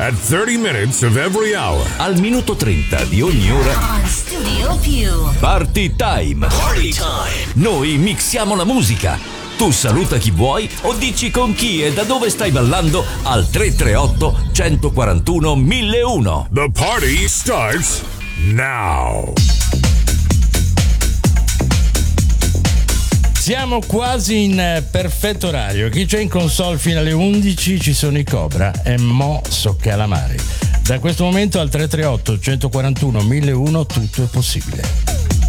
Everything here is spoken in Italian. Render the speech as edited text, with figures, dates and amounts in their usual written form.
at 30 minutes of every hour. Al minuto 30 di ogni ora. On Studio Più. Party Time. Party time. Noi mixiamo la musica. Tu saluta chi vuoi o dici con chi e da dove stai ballando al 338 141 1001. The party starts now. Siamo quasi in perfetto orario. Chi c'è in console fino alle 11 ci sono i Cobra e Mo So Calamari. Da questo momento al 338 141 1001 tutto è possibile.